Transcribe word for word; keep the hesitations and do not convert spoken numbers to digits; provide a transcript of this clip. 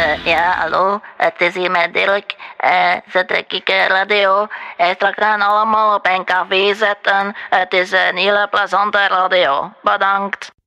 Eh, ja, hallo, het is hier met Dirk. Eh, ze trek ik eh, radio. Hij straks gaan allemaal op een café zetten. Het is een hele plezante radio. Bedankt.